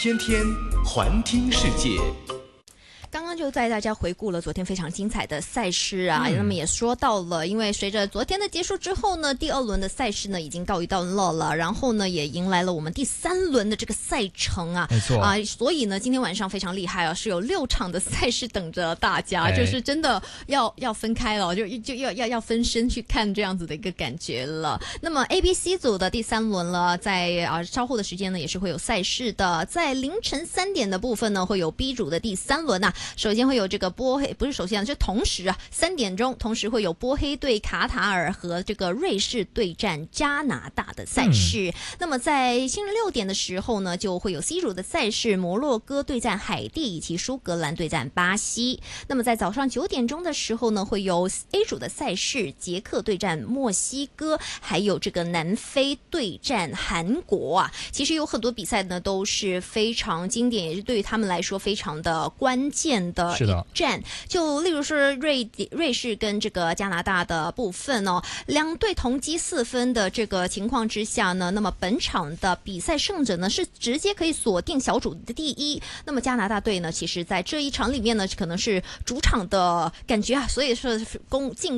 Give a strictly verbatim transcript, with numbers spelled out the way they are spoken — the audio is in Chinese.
天天环听世界。 刚刚就带大家回顾了昨天非常精彩的赛事啊，嗯、那么也说到了，因为随着昨天的结束之后呢，第二轮的赛事呢已经告一段落了，然后呢也迎来了我们第三轮的这个赛程啊， 没错啊，所以呢今天晚上非常厉害啊，是有六场的赛事等着大家， 哎、 就是真的要要分开了，就就要要要分身去看这样子的一个感觉了。那么 A、B、C 组的第三轮了，在啊稍后的时间呢也是会有赛事的，在凌晨三点的部分呢会有 B 组的第三轮啊。首先会有这个波黑，不是首先啊，就同时啊，三点钟同时会有波黑对卡塔尔和这个瑞士对战加拿大的赛事。嗯、那么在星期六点的时候呢，就会有 C 组的赛事，摩洛哥对战海地以及苏格兰对战巴西。那么在早上九点钟的时候呢，会有 A 组的赛事，捷克对战墨西哥，还有这个南非对战韩国啊。其实有很多比赛呢都是非常经典，也是对于他们来说非常的关键的一战，就例如说瑞瑞士跟这个加拿大的部分哦，两队同积四分的这个情况之下呢，那么本场的比赛胜者呢是直接可以锁定小组的第一。那么加拿大队呢，其实在这一场里面呢，可能是主场的感觉啊，所以说攻进